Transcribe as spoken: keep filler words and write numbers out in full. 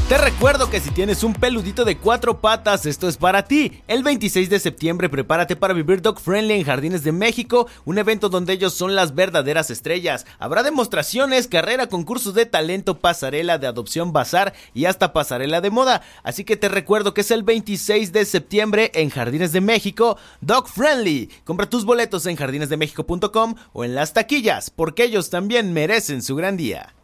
Te recuerdo que si tienes un peludito de cuatro patas, esto es para ti. El veintiséis de septiembre prepárate para vivir Dog Friendly en Jardines de México, un evento donde ellos son las verdaderas estrellas. Habrá demostraciones, carrera, concursos de talento, pasarela de adopción, bazar y hasta pasarela de moda. Así que te recuerdo que es el veintiséis de septiembre en Jardines de México, Dog Friendly. Compra tus boletos en jardines de méxico punto com o en las taquillas, porque ellos también merecen su gran día.